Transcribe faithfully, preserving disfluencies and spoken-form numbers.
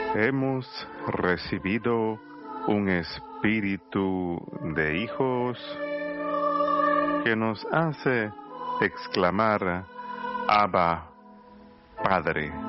Hemos recibido un espíritu de hijos que nos hace exclamar: Abba, Padre.